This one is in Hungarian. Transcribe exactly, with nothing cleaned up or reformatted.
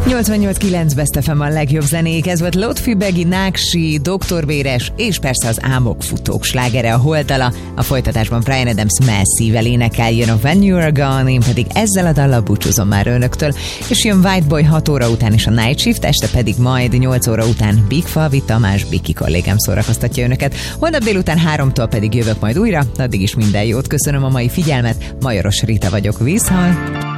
nyolcvannyolc kilenc Best ef em a legjobb zenék, ez volt Lotfi Begi, Náksi, doktor Véres, és persze az Álmok futók slágere, a Holdala. A folytatásban Bryan Adams Massive-vel énekeljön a When You're Gone, én pedig ezzel a dallal búcsúzom már önöktől, és jön White Boy hat óra után is a Night Shift, este pedig majd nyolc óra után Big Falvi Tamás, Biki kollégám szórakoztatja önöket. Holnap délután háromtól pedig jövök majd újra, addig is minden jót, köszönöm a mai figyelmet, Majoros Rita vagyok, viszont